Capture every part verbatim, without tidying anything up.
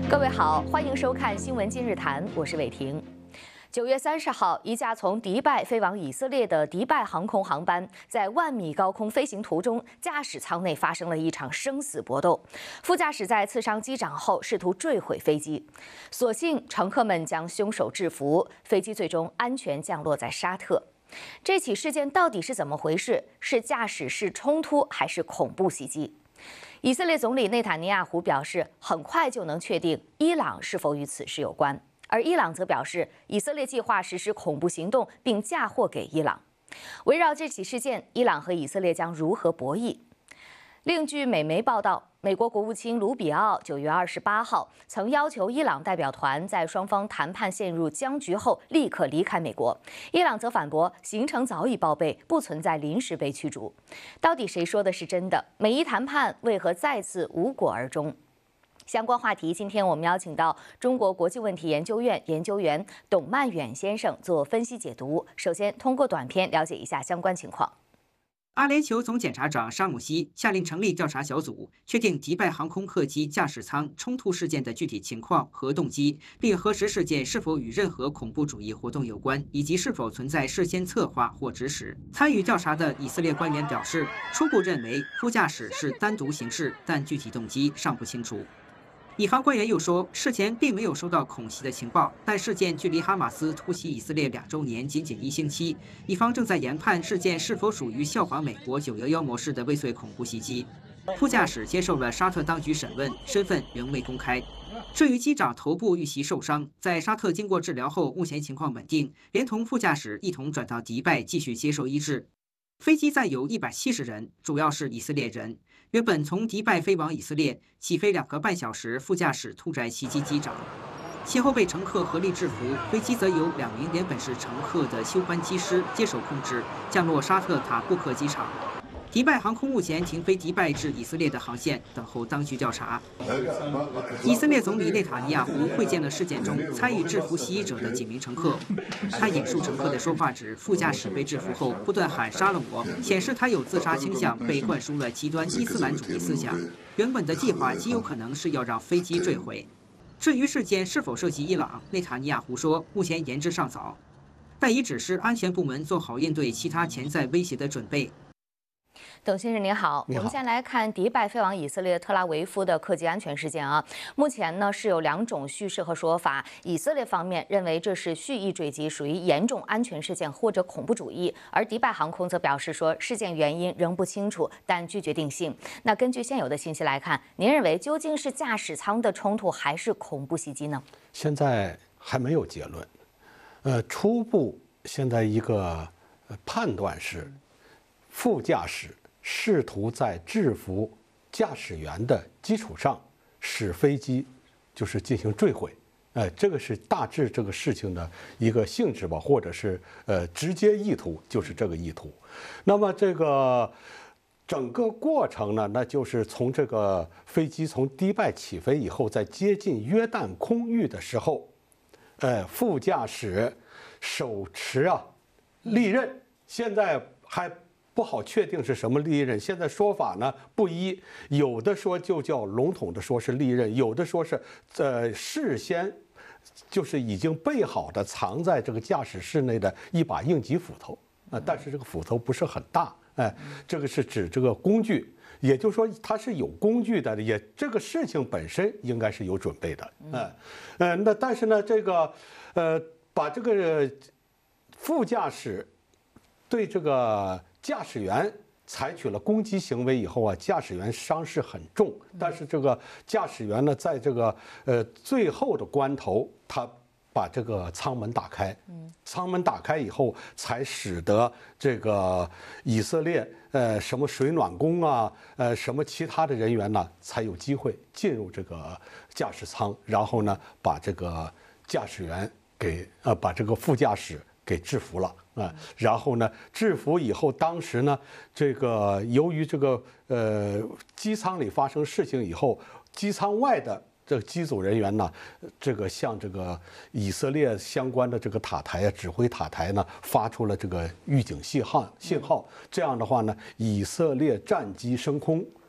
各位好，欢迎收看《新闻今日谈》，我是伟婷。九月三十号，一架从迪拜飞往以色列的迪拜航空航班，在万米高空飞行途中，驾驶舱内发生了一场生死搏斗。副驾驶在刺伤机长后，试图坠毁飞机，所幸乘客们将凶手制服，飞机最终安全降落在沙特。这起事件到底是怎么回事？是驾驶室冲突，还是恐怖袭击？以色列总理内塔尼亚胡表示，很快就能确定伊朗是否与此事有关。而伊朗则表示，以色列计划实施恐怖行动，并嫁祸给伊朗。围绕这起事件，伊朗和以色列将如何博弈？另据美媒报道，美国国务卿卢比奥九月二十八号曾要求伊朗代表团在双方谈判陷入僵局后立刻离开美国。伊朗则反驳，行程早已报备，不存在临时被驱逐。到底谁说的是真的？美伊谈判为何再次无果而终？相关话题，今天我们邀请到中国国际问题研究院研究员董曼远先生做分析解读。首先，通过短片了解一下相关情况。 阿联酋总检察长沙姆西下令成立调查小组，确定迪拜航空客机驾驶舱冲突事件的具体情况和动机，并核实事件是否与任何恐怖主义活动有关，以及是否存在事先策划或指使。参与调查的以色列官员表示，初步认为副驾驶是单独行事，但具体动机尚不清楚。以方官员又说，事前并没有收到恐袭的情报，但事件距离哈马斯突袭以色列两周年仅仅一星期，以方正在研判事件是否属于效仿美国九一一模式的未遂恐怖袭击。副驾驶接受了沙特当局审问，身份仍未公开。至于机长头部遇袭受伤，在沙特经过治疗后，目前情况稳定，连同副驾驶一同转到迪拜继续接受医治。飞机载有一百七十人，主要是以色列人。原本从迪拜飞往以色列，起飞两个半小时，副驾驶突然袭击机长，其后被乘客合力制服。飞机则由两名原本是乘客的休班机师接手控制，降落沙特塔布克机场。迪拜航空目前停飞迪拜至以色列的航线，等候当局调查。以色列总理内塔尼亚胡会见了事件中参与制服袭击者的几名乘客。他引述乘客的说话指，副驾驶被制服后不断喊杀了我，显示他有自杀倾向，被灌输了极端伊斯兰主义思想。原本的计划极有可能是要让飞机坠毁。至于事件是否涉及伊朗，内塔尼亚胡说，目前言之尚早，但已指示安全部门做好应对其他潜在威胁的准备。 董先生您好，我们先来看迪拜飞往以色列特拉维夫的客机安全事件啊。目前呢是有两种叙事和说法，以色列方面认为这是蓄意坠机，属于严重安全事件或者恐怖主义，而迪拜航空则表示说事件原因仍不清楚，但拒绝定性。那根据现有的信息来看，您认为究竟是驾驶舱的冲突还是恐怖袭击呢？ 现在还没有结论，呃，初步现在一个判断是，副驾驶试图在制服驾驶员的基础上，使飞机就是进行坠毁，呃，这个是大致这个事情的一个性质吧，或者是呃直接意图就是这个意图。那么这个整个过程呢，那就是从这个飞机从迪拜起飞以后，在接近约旦空域的时候，呃，副驾驶手持啊利刃，现在还不好确定是什么利刃，现在说法呢不一，有的说就叫笼统的说是利刃，有的说是呃事先就是已经备好的藏在这个驾驶室内的一把应急斧头啊、呃，但是这个斧头不是很大，哎，这个是指这个工具，也就是说它是有工具的，也这个事情本身应该是有准备的，嗯，呃，那但是呢，这个呃把这个副驾驶对这个驾驶员采取了攻击行为以后啊，驾驶员伤势很重，但是这个驾驶员呢，在这个呃最后的关头，他把这个舱门打开，舱门打开以后，才使得这个以色列呃什么水暖工啊，呃什么其他的人员呢，才有机会进入这个驾驶舱，然后呢，把这个驾驶员给呃把这个副驾驶给制服了。啊，然后呢，制服以后，当时呢，这个由于这个呃机舱里发生事情以后，机舱外的这个机组人员呢，这个向这个以色列相关的这个塔台啊，指挥塔台呢，发出了这个预警信号信号。这样的话呢，以色列战机升空，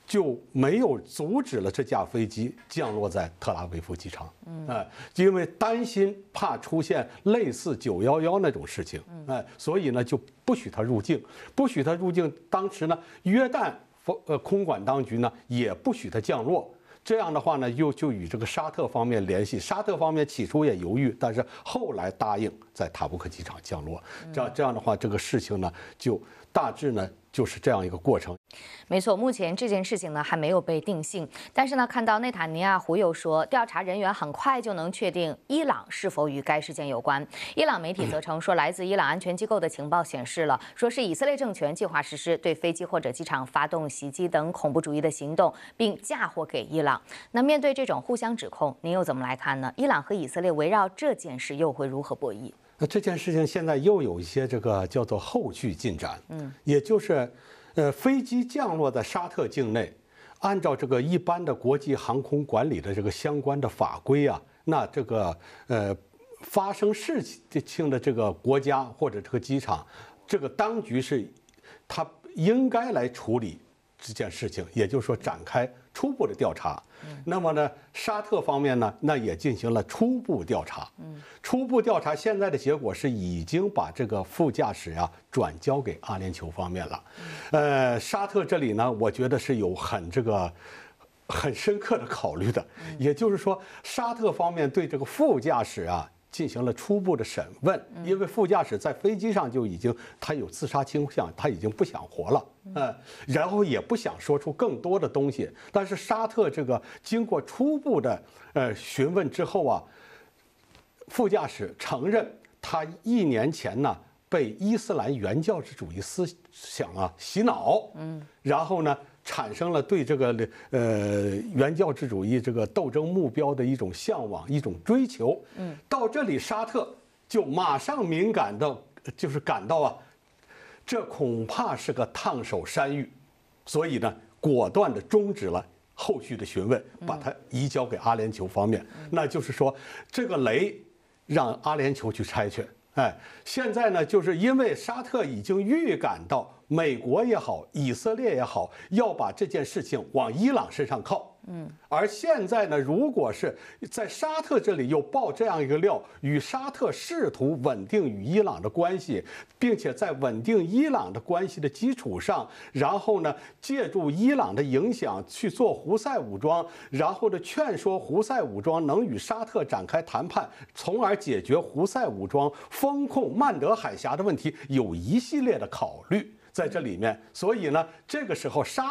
就没有阻止了这架飞机降落在特拉维夫机场，嗯，哎，因为担心怕出现类似九一一那种事情，哎，所以呢就不许他入境，不许他入境。当时呢，约旦呃空管当局呢也不许他降落。这样的话呢，又就与这个沙特方面联系，沙特方面起初也犹豫，但是后来答应在塔布克机场降落。这样这样的话，这个事情呢就大致呢就是这样一个过程。 没错，目前这件事情呢还没有被定性，但是呢，看到内塔尼亚胡又说，调查人员很快就能确定伊朗是否与该事件有关。伊朗媒体则称说，来自伊朗安全机构的情报显示了，说是以色列政权计划实施对飞机或者机场发动袭击等恐怖主义的行动，并嫁祸给伊朗。那面对这种互相指控，您又怎么来看呢？伊朗和以色列围绕这件事又会如何博弈？ 那这件事情现在又有一些这个叫做后续进展，嗯，也就是，呃，飞机降落在沙特境内，按照这个一般的国际航空管理的这个相关的法规啊，那这个呃发生事情的这个国家或者这个机场，这个当局是，他应该来处理这件事情，也就是说展开初步的调查。那么呢，沙特方面呢，那也进行了初步调查。初步调查现在的结果是已经把这个副驾驶啊转交给阿联酋方面了。呃，沙特这里呢，我觉得是有很这个很深刻的考虑的。也就是说，沙特方面对这个副驾驶啊进行了初步的审问，因为副驾驶在飞机上就已经他有自杀倾向，他已经不想活了，呃，然后也不想说出更多的东西。但是沙特这个经过初步的呃询问之后啊，副驾驶承认他一年前呢被伊斯兰原教旨主义思想啊洗脑，嗯，然后呢产生了对这个呃原教旨主义这个斗争目标的一种向往、一种追求。嗯，到这里沙特就马上敏感到，就是感到啊，这恐怕是个烫手山芋，所以呢，果断地终止了后续的询问，把它移交给阿联酋方面。那就是说，这个雷让阿联酋去拆去。哎，现在呢，就是因为沙特已经预感到美国也好，以色列也好，要把这件事情往伊朗身上靠。嗯，而现在呢，如果是在沙特这里又爆这样一个料，与沙特试图稳定与伊朗的关系，并且在稳定伊朗的关系的基础上，然后呢，借助伊朗的影响去做胡塞武装，然后呢，劝说胡塞武装能与沙特展开谈判，从而解决胡塞武装封控曼德海峡的问题，有一系列的考虑在这里面。所以呢，这个时候沙